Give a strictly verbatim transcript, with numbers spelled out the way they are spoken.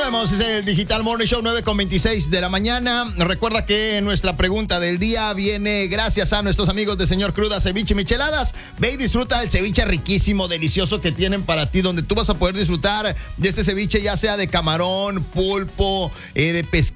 Continuamos, es el Digital Morning Show, nueve con veintiséis de la mañana. Recuerda que nuestra pregunta del día viene gracias a nuestros amigos de Señor Cruda, Ceviche y Micheladas. Ve y disfruta del ceviche riquísimo, delicioso que tienen para ti, donde tú vas a poder disfrutar de este ceviche, ya sea de camarón, pulpo, eh, de pescado,